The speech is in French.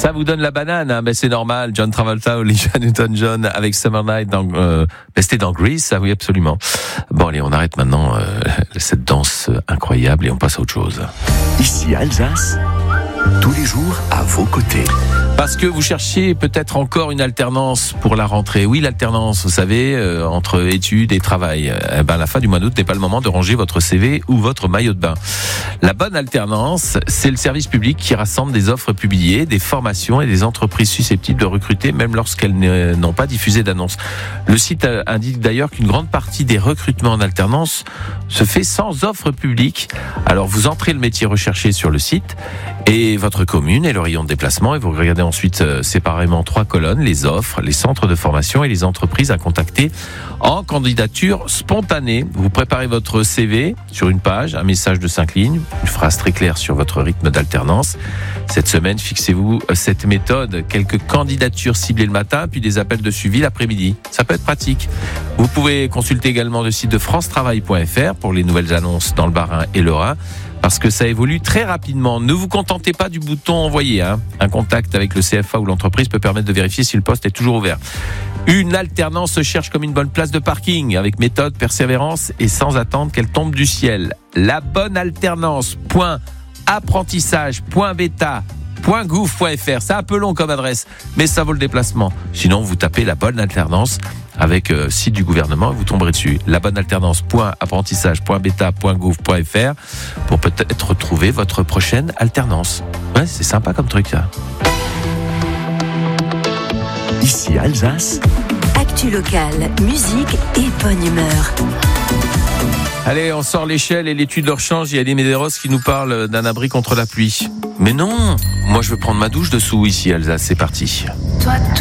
Ça vous donne la banane, hein, mais c'est normal. John Travolta, Olivia Newton-John avec Summer Night c'était dans Grease, ça oui absolument. Bon allez, on arrête maintenant cette danse incroyable et on passe à autre chose. Ici Alsace, tous les jours à vos côtés. Parce que vous cherchiez peut-être encore une alternance pour la rentrée. Oui, l'alternance, vous savez, entre études et travail. À la fin du mois d'août n'est pas le moment de ranger votre CV ou votre maillot de bain. La bonne alternance, c'est le service public qui rassemble des offres publiées, des formations et des entreprises susceptibles de recruter, même lorsqu'elles n'ont pas diffusé d'annonce. Le site indique d'ailleurs qu'une grande partie des recrutements en alternance se fait sans offre publique. Alors vous entrez le métier recherché sur le site et votre commune et le rayon de déplacement et vous regardez ensuite séparément 3 colonnes, les offres, les centres de formation et les entreprises à contacter en candidature spontanée. Vous préparez votre CV sur une page, un message de 5 lignes, une phrase très claire sur votre rythme d'alternance. Cette semaine, fixez-vous cette méthode, quelques candidatures ciblées le matin, puis des appels de suivi l'après-midi. Ça peut être pratique. Vous pouvez consulter également le site de francetravail.fr pour les nouvelles annonces dans le Bas-Rhin et le Rhin. Parce que ça évolue très rapidement. Ne vous contentez pas du bouton envoyer. Un contact avec le CFA ou l'entreprise peut permettre de vérifier si le poste est toujours ouvert. Une alternance se cherche comme une bonne place de parking, avec méthode, persévérance et sans attendre qu'elle tombe du ciel. La bonne alternance. apprentissage.beta.gouv.fr. C'est un peu long comme adresse, mais ça vaut le déplacement. Sinon, vous tapez la bonne alternance avec site du gouvernement et vous tomberez dessus. La bonne alternance.apprentissage.beta.gouv.fr pour peut-être trouver votre prochaine alternance. Ouais, c'est sympa comme truc ça. Ici Alsace. Actu locale, musique et bonne humeur. Allez, on sort l'échelle et l'étude leur change. Il y a des Médéros qui nous parlent d'un abri contre la pluie. Mais non, moi je veux prendre ma douche dessous ici Alsace, c'est parti. Toi,